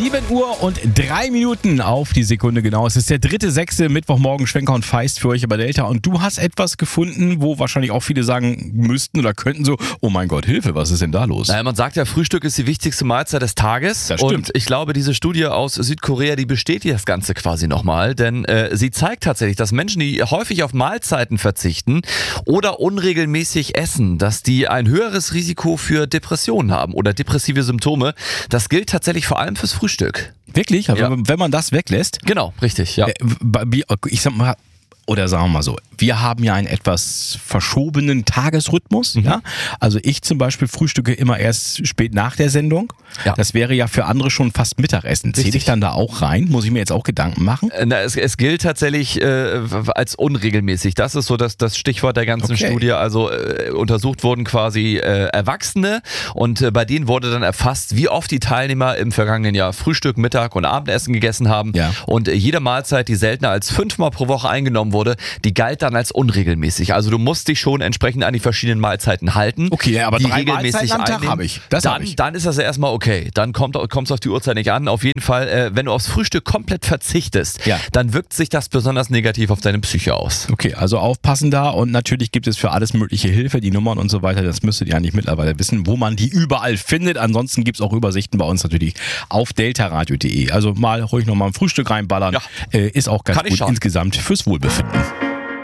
7:03 auf die Sekunde genau. Es ist der 3.6. Mittwochmorgen, Schwenker und Feist für euch bei Delta. Und du hast etwas gefunden, wo wahrscheinlich auch viele sagen müssten oder könnten so, oh mein Gott, Hilfe, was ist denn da los? Naja, man sagt ja, Frühstück ist die wichtigste Mahlzeit des Tages. Das stimmt. Und ich glaube, diese Studie aus Südkorea, die bestätigt das Ganze quasi nochmal. Denn sie zeigt tatsächlich, dass Menschen, die häufig auf Mahlzeiten verzichten oder unregelmäßig essen, dass die ein höheres Risiko für Depressionen haben oder depressive Symptome. Das gilt tatsächlich vor allem fürs Frühstück. Wirklich? Also Ja. wenn man das weglässt? Genau, richtig, ja. Ich sag mal, oder sagen wir mal so, wir haben ja einen etwas verschobenen Tagesrhythmus. Ja? Also ich zum Beispiel frühstücke immer erst spät nach der Sendung. Ja. Das wäre ja für andere schon fast Mittagessen. Zähle ich dann da auch rein? Muss ich mir jetzt auch Gedanken machen? Es gilt tatsächlich als unregelmäßig. Das ist so das Stichwort der ganzen Studie. Also untersucht wurden quasi Erwachsene und bei denen wurde dann erfasst, wie oft die Teilnehmer im vergangenen Jahr Frühstück, Mittag und Abendessen gegessen haben. Ja. Und jede Mahlzeit, die seltener als 5-mal pro Woche eingenommen wurde, die galt dann als unregelmäßig. Also du musst dich schon entsprechend an die verschiedenen Mahlzeiten halten. Okay, aber die 3 regelmäßig Mahlzeiten am Tag einnehmen. habe ich. Das habe ich. Dann ist das ja erstmal okay. Dann kommt es auf die Uhrzeit nicht an. Auf jeden Fall, wenn du aufs Frühstück komplett verzichtest, dann wirkt sich das besonders negativ auf deine Psyche aus. Okay, also aufpassen da und natürlich gibt es für alles mögliche Hilfe, die Nummern und so weiter, das müsstet ihr eigentlich mittlerweile wissen, wo man die überall findet. Ansonsten gibt es auch Übersichten bei uns natürlich auf deltaradio.de. Also mal ruhig nochmal ein Frühstück reinballern, ist auch ganz gut insgesamt fürs Wohlbefinden.